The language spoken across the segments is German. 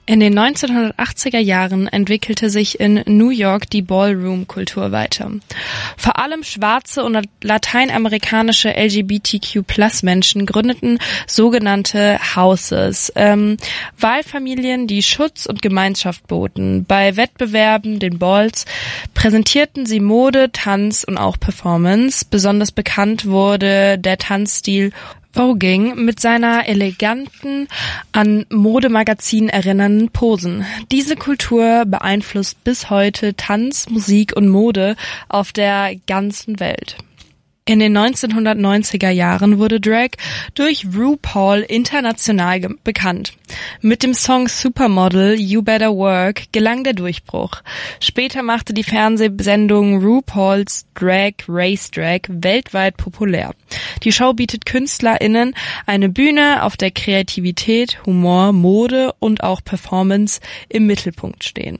In den 1980er Jahren entwickelte sich in New York die Ballroom-Kultur weiter. Vor allem schwarze und lateinamerikanische LGBTQ+-Menschen gründeten sogenannte Houses, Wahlfamilien, die Schutz und Gemeinschaft boten. Bei Wettbewerben, den Balls, präsentierten sie Mode, Tanz und auch Performance. Besonders bekannt wurde der Tanzstil Voguing mit seiner eleganten, an Modemagazinen erinnernden Posen. Diese Kultur beeinflusst bis heute Tanz, Musik und Mode auf der ganzen Welt. In den 1990er Jahren wurde Drag durch RuPaul international bekannt. Mit dem Song Supermodel You Better Work gelang der Durchbruch. Später machte die Fernsehsendung RuPaul's Drag Race Drag weltweit populär. Die Show bietet KünstlerInnen eine Bühne, auf der Kreativität, Humor, Mode und auch Performance im Mittelpunkt stehen.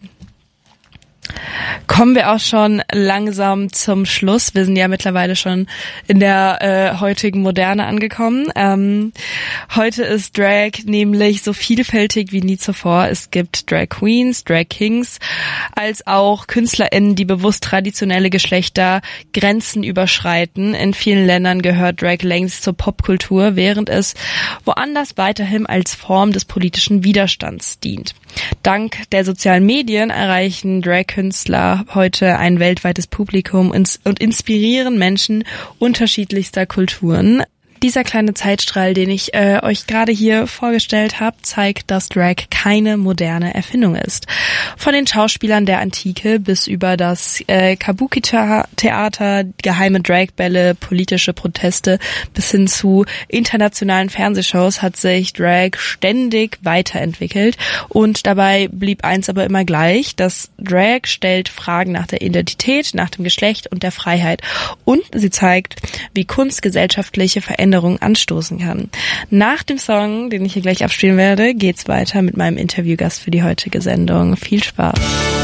Kommen wir auch schon langsam zum Schluss. Wir sind ja mittlerweile schon in der heutigen Moderne angekommen. Heute ist Drag nämlich so vielfältig wie nie zuvor. Es gibt Drag Queens, Drag Kings, als auch KünstlerInnen, die bewusst traditionelle Geschlechtergrenzen überschreiten. In vielen Ländern gehört Drag längst zur Popkultur, während es woanders weiterhin als Form des politischen Widerstands dient. Dank der sozialen Medien erreichen Drag-Künstler heute ein weltweites Publikum und inspirieren Menschen unterschiedlichster Kulturen. Dieser kleine Zeitstrahl, den ich euch gerade hier vorgestellt habe, zeigt, dass Drag keine moderne Erfindung ist. Von den Schauspielern der Antike bis über das Kabuki-Theater, geheime Dragbälle, politische Proteste bis hin zu internationalen Fernsehshows hat sich Drag ständig weiterentwickelt. Und dabei blieb eins aber immer gleich: Das Drag stellt Fragen nach der Identität, nach dem Geschlecht und der Freiheit. Und sie zeigt, wie Kunst gesellschaftliche Veränderungen anstoßen kann. Nach dem Song, den ich hier gleich abspielen werde, geht's weiter mit meinem Interviewgast für die heutige Sendung. Viel Spaß!